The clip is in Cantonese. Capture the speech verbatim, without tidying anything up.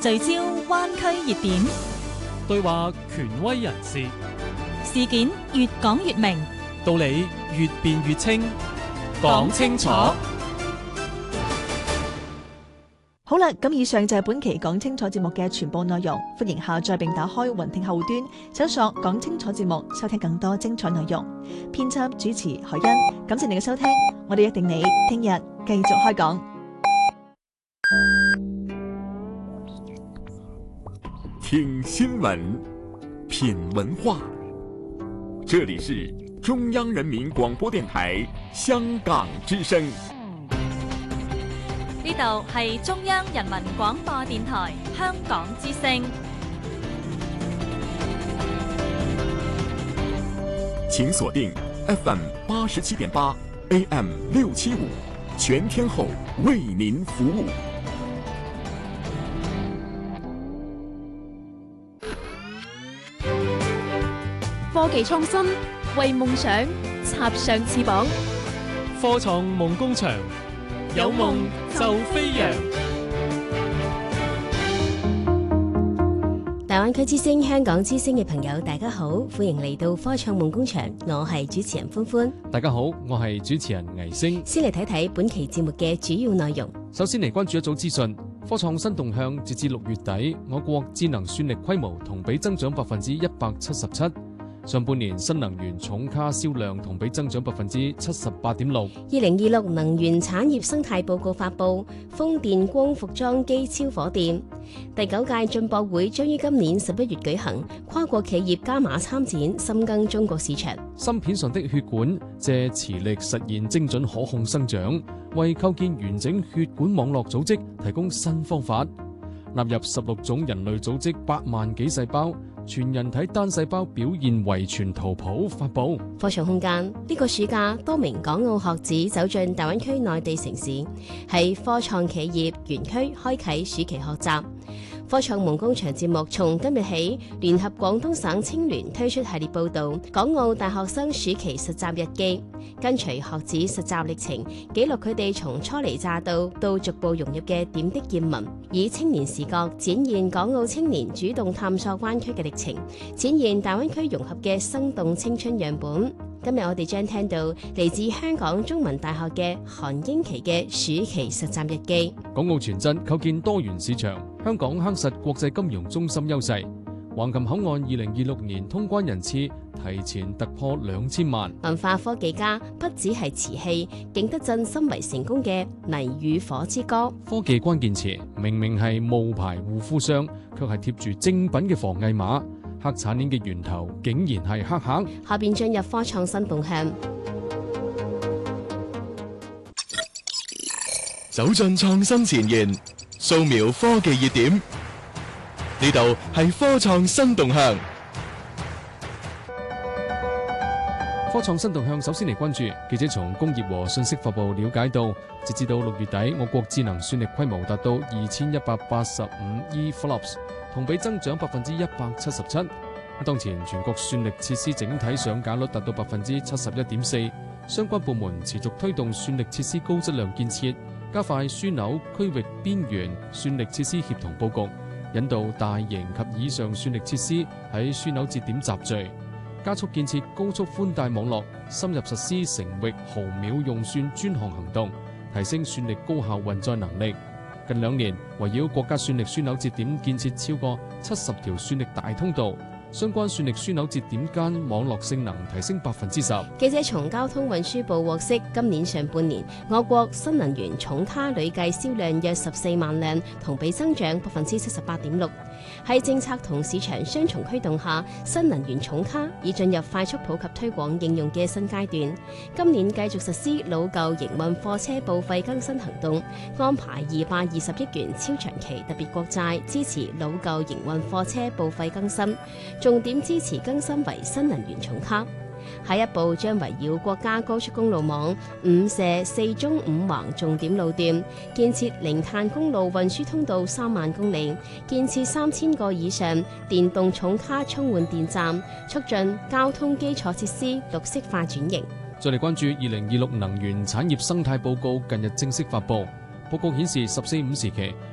聚焦灣區熱點， 對話權威人士， 事件越講越明， 道理越辯越清，講清楚。 好啦，咁以上就係本期講清楚節目嘅全部內容。歡迎下載並打開雲聽後端，搜索講清楚節目，收聽更多精彩內容。編輯主持海欣，感謝你嘅收聽，我哋約定你聽日繼續開講。 聽新聞，品文化，這裡是中央人民廣播電台香港之聲。 呢度係中央人民廣播電台香港之聲。 請鎖定 F M 八十七點八 A M 六七五，全天候為您服務。 科技創新，為夢想插上翅膀。 科創夢工場，有夢就飛揚。 大灣區之聲、香港之聲嘅朋友，大家好，歡迎嚟到科創夢工場，我係主持人歡歡。 大家好，我係主持人倪星。 先嚟睇睇本期節目嘅主要內容。 首先嚟關注一組資訊，科創新動向，截至六月底，我國智能算力規模同比增長百分之一百七十七。上半年新能源重卡銷量同比增長百分之七十八點六。 二零二六能源產業生態報告發布，風電、光伏裝機超火電。第九屆進博會將於今年十一月舉行，跨國企業加碼參展，深耕中國市場。 芯片上的血管借磁力實現精準可控生長，為構建完整血管網絡組織提供新方法。納入十六種人類組織八萬幾細胞，全人體單細胞表現遺傳圖譜發布。 科創空間呢、這個暑假，多名港澳學子走進大灣區內地城市，喺科創企業園區開啟暑期學習。科創夢工場節目從今日起，聯合廣東省青聯推出系列報道《港澳大學生暑期實習日記》，跟隨學子實習歷程，記錄佢哋從初嚟乍到到逐步融入嘅點滴見聞，以青年視角展現港澳青年主動探索灣區嘅歷程，展現大灣區融合嘅生動青春樣本。今日我哋將聽到嚟自香港中文大學嘅韓英琪嘅暑期實習日記。 港澳全真構建多元市場，香港夯實國際金融中心優勢。橫琴口岸二零二六年通關人次提前突破兩千萬。 文化科技家不只係瓷器，景德鎮深為成功嘅泥與火之歌。 科技關鍵詞明明係冒牌護膚商，卻係貼住正品嘅防偽碼。黑產鏈嘅源頭竟然係黑客。 下邊進入科創新動向， 走進創新前沿，掃描科技熱點。呢度係科創新動向。 科創新動向首先嚟關注，記者從工業和信息發布了解到，截至到六月底，我國智能算力規模達到二千一百八十五 E flops，同比增長百分之一百七十七。當前全國算力設施整體上架率達到百分之七十一點四，相關部門持續推動算力設施高質量建設，加快樞紐區域邊緣算力設施協同佈局，引導大型及以上算力設施喺樞紐節點集聚，加速建設高速寬帶網絡，深入實施城域毫秒用算專項行動，提升算力高效運載能力。近兩年，圍繞國家算力樞紐節點建設超過七十條算力大通道，相關算力樞紐節點間網絡性能提升百分之十。 記者從交通運輸部獲悉，今年上半年我國新能源重卡累計銷量約十四萬輛，同比增長百分之七十八點六。喺政策同市場雙重驅動下，新能源重卡已進入快速普及推廣應用嘅新階段。今年繼續實施老舊營運貨車報廢更新行動，安排二百二十億元超長期特別國債支持老舊營運貨車報廢更新，重點支持更新為新能源重卡。下一步將圍繞國家高速公路網五瀉四中五橫重點路段，建設零碳公路運輸通道三萬公里，建設三千個以上電動重卡充換電站，促進交通基礎設施綠色化轉型。 再嚟關注二零二六能源產業生態報告近日正式發布。報告顯示，十四五時期